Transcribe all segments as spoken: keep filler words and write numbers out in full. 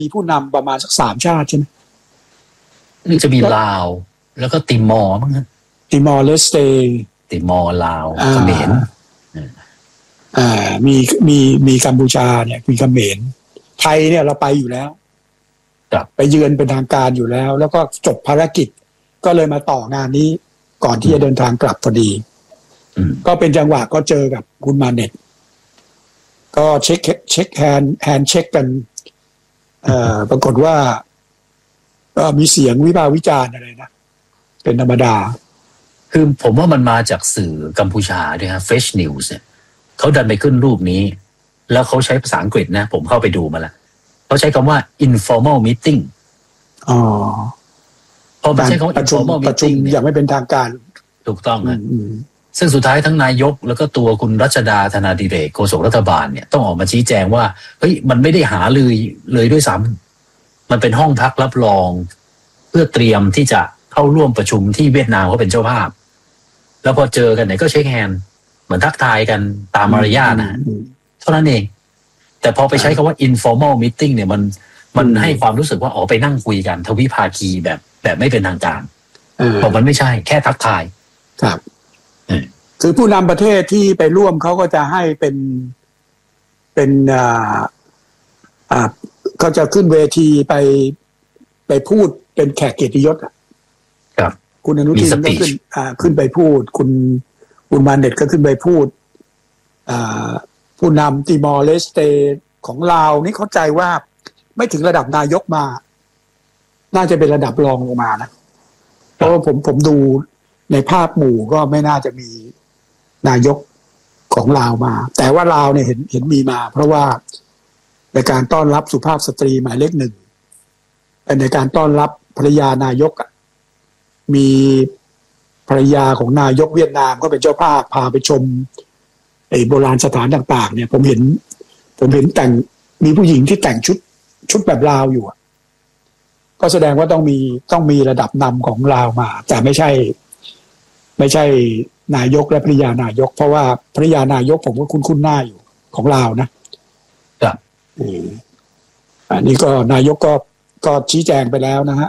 มีผู้นำประมาณสักสามชาติใช่ไหมนี่จะมีลาวแล้วก็ติมอร์มั้งครับติมอร์เลสเตติมอร์ลาวเขมรอ่ามีมีมีกัมพูชาเนี่ยมีเขมรไทยเนี่ยเราไปอยู่แล้วไปเยือนเป็นทางการอยู่แล้วแล้วก็จบภารกิจก็เลยมาต่องานนี้ก่อนที่จะเดินทางกลับพอดีก็เป็นจังหวะก็เจอกับคุณมาเน็ตก็เช็คเช็คแฮนด์แฮนด์เช็คกันเอ่อปรากฏว่าก็มีเสียงวิพากษ์วิจารณ์อะไรนะเป็นธรรมดาคือผมว่ามันมาจากสื่อกัมพูชาด้วยฮะ Fresh News เนี่ยเขาดันไปขึ้นรูปนี้แล้วเขาใช้ภาษาอังกฤษนะผมเข้าไปดูมาแล้วเขาใช้คำว่า informal meeting อ๋อพอมันใช้คำว่า informal meeting เนี่ยยังไม่เป็นทางการถูกต้องนะซึ่งสุดท้ายทั้งนายกแล้วก็ตัวคุณรัชดาธนาดิเรกโฆษกรัฐบาลเนี่ยต้องออกมาชี้แจงว่าเฮ้ยมันไม่ได้หาเลยเลยด้วยซ้ำมันเป็นห้องพักรับรองเพื่อเตรียมที่จะเข้าร่วมประชุมที่เวียดนามเขาเป็นเจ้าภาพแล้วพอเจอกันเนี่ยก็เช็คแฮนด์เหมือนทักทายกันตามมารยาทนะเท่านั้นเองแต่พอไปใช้คำว่า informal meeting เนี่ยมันมันให้ความรู้สึกว่าอ๋อไปนั่งคุยกันทวิภาคีแบบแบบไม่เป็นทางการบอกมันไม่ใช่แค่ทักทายครับคือผู้นำประเทศที่ไปร่วมเขาก็จะให้เป็นเป็นอ่าอ่าเขาจะขึ้นเวทีไปไปพูดเป็นแขกเกียรติยศอ่ะครับคุณอนุทินก็ขึ้นอ่าขึ้นไปพูดคุณคุณมาเน็ตก็ขึ้นไปพูดอ่าผู้นำติมอร์เลสเตของลาวนี่เข้าใจว่าไม่ถึงระดับนายกมาน่าจะเป็นระดับรองลงมานะเพราะว่าผมผมดูในภาพหมู่ก็ไม่น่าจะมีนายกของลาวมาแต่ว่าลาวเนี่ยเห็นเห็นมีมาเพราะว่าในการต้อนรับสุภาพสตรีหมายเลขหนึ่งเป็นในการต้อนรับภรรยานายกมีภรรยาของนายกเวียดนามก็เป็นเจ้าภาพพาไปชมไอ้โบราณสถานต่างๆเนี่ยผมเห็นผมเห็นแต่งมีผู้หญิงที่แต่งชุดชุดแบบลาวอยู่ก็แสดงว่าต้องมีต้องมีระดับนำของลาวมาแต่ไม่ใช่ไม่ใช่นายกและภริยานายกเพราะว่าภริยานายกผมก็คุ้นๆหน้าอยู่ของลาวนะครับอันนี้ก็นายกก็ก็ชี้แจงไปแล้วนะฮะ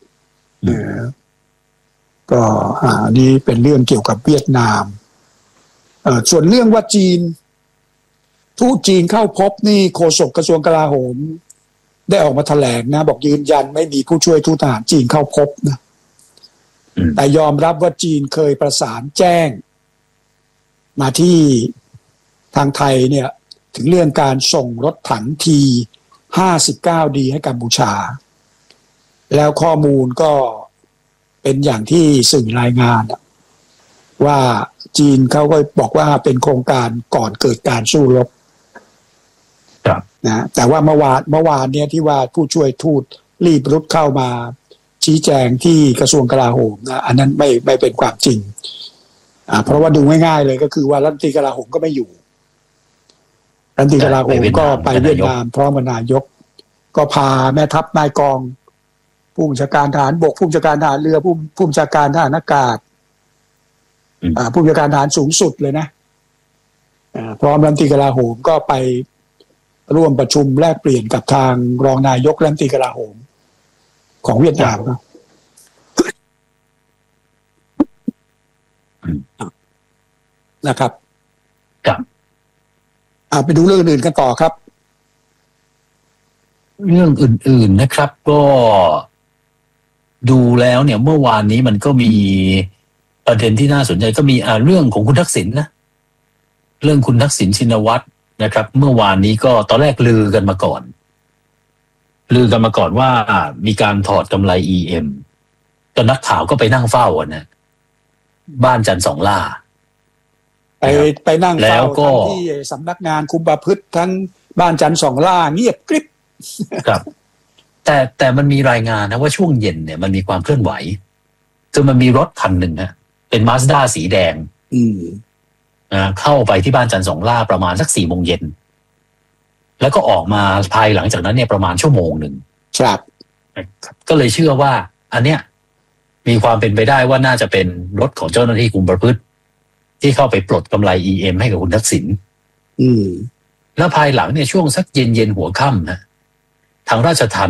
ก็อ่านี่เป็นเรื่องเกี่ยวกับเวียดนามเอ่อส่วนเรื่องว่าจีนทูตจีนเข้าพบนี่โฆษกกระทรวงกลาโหมได้ออกมาแถลงนะบอกยืนยันไม่มีผู้ช่วยทูตทหารจีนเข้าพบนะแต่ยอมรับว่าจีนเคยประสานแจ้งมาที่ทางไทยเนี่ยถึงเรื่องการส่งรถถังทีห้าสิบเก้าดีให้กัมพูชาแล้วข้อมูลก็เป็นอย่างที่สื่อรายงานว่าจีนเขาก็บอกว่าเป็นโครงการก่อนเกิดการสู้รบนะแต่ว่าเมื่อวานเมื่อวานเนี่ยที่ว่าผู้ช่วยทูตรีบรุดเข้ามาชี้แจงที่กระทรวงกลาโหมนะอันนั้นไม่ไม่เป็นความจริงอ่าเพราะว่าดูง่ายๆเลยก็คือว่ารัฐมนตรีกลาโหมก็ไม่อยู่รัฐมนตรีกลาโหมก็ไปเวียดนามพร้อมกับนายกก็พาแม่ทัพนายกองผู้บัญชาการทหารบกผู้บัญชาการทหารเรือผู้ผู้บัญชาการทหารอากาศอ่าผู้บัญชาการทหารสูงสุดเลยนะอ่าพร้อมรัฐมนตรีกลาโหมก็ไปร่วมประชุมแลกเปลี่ยนกับทางรองนายกรัฐมนตรีกลาโหมของเวียดนามนะครับครับอ่าไปดูเรื่องอื่นกันต่อครับเรื่องอื่นๆนะครับก็ดูแล้วเนี่ยเมื่อวานนี้มันก็มีประเด็นที่น่าสนใจก็มีอ่าเรื่องของคุณทักษิณนะเรื่องคุณทักษิณชินวัตรนะครับเมื่อวานนี้ก็ตอนแรกลือกันมาก่อนลือกันมาก่อนว่ามีการถอดกำไร อี เอ็ม จนนักข่าวก็ไปนั่งเฝ้าอ่ะนะบ้านจันทร์สองล่าไปไปนั่งเฝ้าทั้งที่สำนักงานคุมประพฤติทั้งบ้านจันทร์สองล่าเงียบกริบครับแต่แต่มันมีรายงานนะว่าช่วงเย็นเนี่ยมันมีความเคลื่อนไหวคือมันมีรถคันหนึ่งฮะเป็นมาสด้าสีแดงอืมอ่าเข้าไปที่บ้านจันทร์สองล่าประมาณสักสี่โมงเย็นแล้วก็ออกมาภายหลังจากนั้นเนี่ยประมาณชั่วโมงหนึ่งครับก็เลยเชื่อว่าอันเนี้ยมีความเป็นไปได้ว่าน่าจะเป็นรถของเจ้าหน้าที่คุมประพฤติที่เข้าไปปลดกำไร อี เอ็ม ให้กับคุณทักษิณอืมแล้วภายหลังเนี่ยช่วงสักเย็นเย็นหัวค่ำนะทางราชทัณฑ์